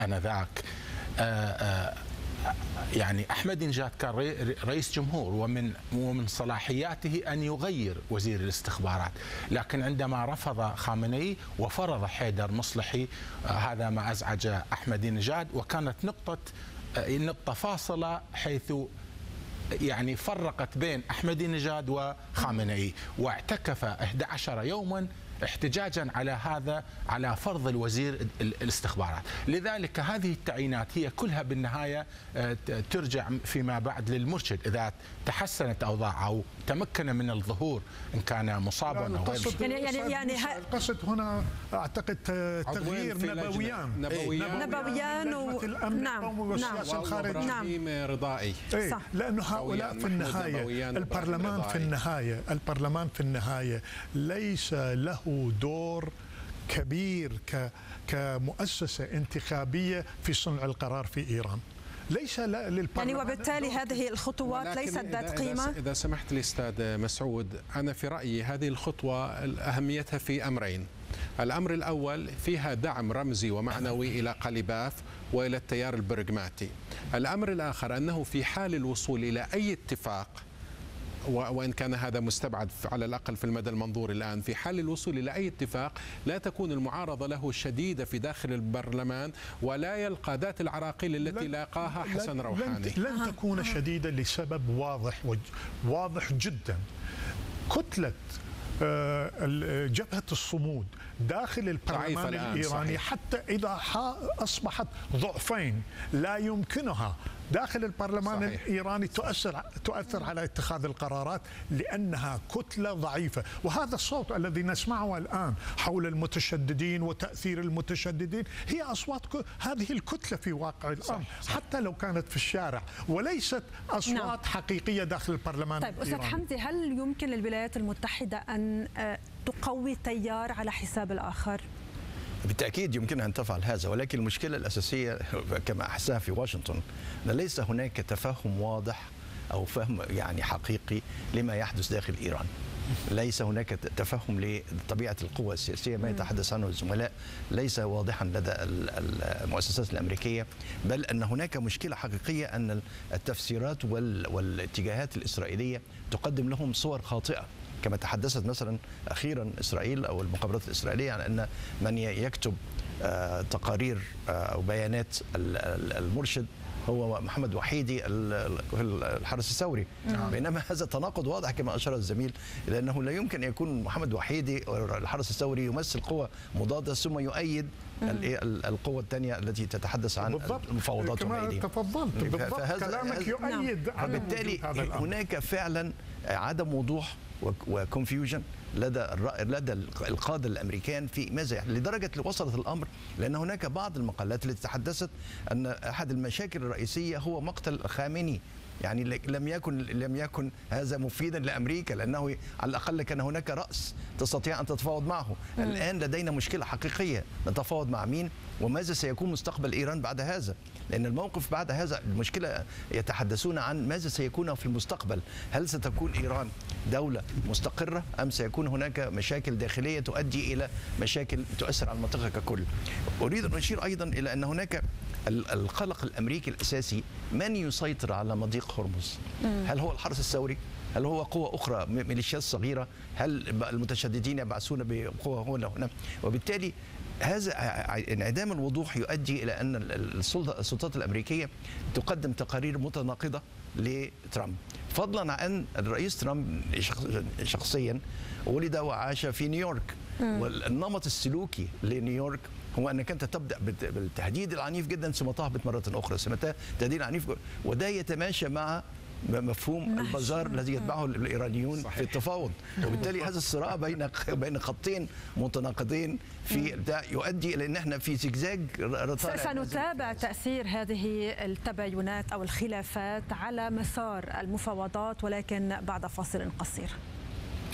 آنذاك يعني أحمدي نجاد كان رئيس جمهور، ومن صلاحياته أن يغير وزير الاستخبارات، لكن عندما رفض خامنئي وفرض حيدر مصلحي هذا ما أزعج أحمدي نجاد، وكانت نقطة فاصلة حيث يعني فرقت بين أحمدي نجاد وخامنئي، واعتكف 11 يوما احتجاجا على هذا، على فرض الوزير الاستخبارات. لذلك هذه التعيينات هي كلها بالنهاية ترجع فيما بعد للمرشد إذا تحسنت أوضاعه أو تمكن من الظهور إن كان مصابا أو غير. يعني القصد هنا أعتقد تغيير نبويان نعم والسياسة الخارجية. نعم رضائي. صح. لأنه هؤلاء في النهاية البرلمان في النهاية ليس له دور كبير كمؤسسة انتخابية في صنع القرار في إيران. ليس للبرلمان يعني، وبالتالي هذه الخطوات ليست ذات قيمة. إذا سمحت لي أستاذ مسعود، أنا في رأيي هذه الخطوة أهميتها في أمرين. الأمر الأول فيها دعم رمزي ومعنوي إلى قليباف وإلى التيار البرغماتي. الأمر الآخر أنه في حال الوصول إلى أي اتفاق، وإن كان هذا مستبعد على الأقل في المدى المنظور الآن، في حال الوصول إلى أي اتفاق لا تكون المعارضة له شديدة في داخل البرلمان، ولا يلقى ذات العراقيل التي لاقاها حسن روحاني. لن تكون شديدة لسبب واضح جدا. كتلة جبهة الصمود داخل البرلمان الإيراني صحيح. حتى إذا أصبحت ضعفين لا يمكنها داخل البرلمان صحيح. الإيراني تؤثر على اتخاذ القرارات لأنها كتلة ضعيفة. وهذا الصوت الذي نسمعه الآن حول المتشددين وتأثير المتشددين هي أصوات هذه الكتلة في واقع الأمر، حتى لو كانت في الشارع وليست أصوات حقيقية داخل البرلمان طيب الإيراني. أستاذ حمدي، هل يمكن للولايات المتحدة أن تقوي تيار على حساب الآخر؟ بالتأكيد يمكنها أن تفعل هذا، ولكن المشكلة الأساسية كما أحسها في واشنطن أن ليس هناك تفهم واضح أو فهم يعني حقيقي لما يحدث داخل إيران. ليس هناك تفهم لطبيعة القوى السياسية. ما يتحدث عنه الزملاء ليس واضحا لدى المؤسسات الأمريكية، بل أن هناك مشكلة حقيقية أن التفسيرات والاتجاهات الإسرائيلية تقدم لهم صور خاطئة، كما تحدثت مثلا أخيرا إسرائيل أو المخابرات الإسرائيلية عن أن من يكتب تقارير أو بيانات المرشد هو محمد وحيدي الحرس الثوري، بينما هذا تناقض واضح كما أشار الزميل، لأنه لا يمكن أن يكون محمد وحيدي الحرس الثوري يمثل قوة مضادة ثم يؤيد القوة الثانية التي تتحدث عن المفاوضات كما تفضلت بالضبط كلامك يؤيد. بالتالي هناك فعلا عدم وضوح وكونفيوجن لدى القادة الأمريكان في ماذا لدرجة وصلت الأمر لأن هناك بعض المقالات التي تحدثت أن أحد المشاكل الرئيسية هو مقتل خامنئي. يعني لم يكن هذا مفيدا لأمريكا، لأنه على الأقل كان هناك رأس تستطيع أن تتفاوض معه. الآن لدينا مشكلة حقيقية، نتفاوض مع مين؟ وماذا سيكون مستقبل إيران بعد هذا؟ لأن الموقف بعد هذا المشكلة يتحدثون عن ماذا سيكون في المستقبل. هل ستكون إيران دولة مستقرة أم سيكون هناك مشاكل داخلية تؤدي إلى مشاكل تؤثر على المنطقة ككل؟ أريد أن أشير أيضا إلى أن هناك القلق الأمريكي الأساسي من يسيطر على مضيق هرمز؟ هل هو الحرس الثوري؟ هل هو قوة أخرى ميليشيات صغيرة؟ هل المتشددين يبعثون بقوة هنا وهنا؟ وبالتالي هذا انعدام الوضوح يؤدي إلى أن السلطات الأمريكية تقدم تقارير متناقضة لترامب، فضلا عن الرئيس ترامب شخصيا ولد وعاش في نيويورك، والنمط السلوكي لنيويورك هو أنك أنت تبدأ بالتهديد العنيف جدا ثم تهبط مرة أخرى، ثم تهديد عنيف، وده يتماشى مع مفهوم البازار الذي يتبعه الإيرانيون في التفاوض. وبالتالي هذا الصراع بين خطين متناقضين في يؤدي إلى أن احنا في زجزاج. سنتابع تأثير هذه التباينات أو الخلافات على مسار المفاوضات، ولكن بعد فاصل قصير.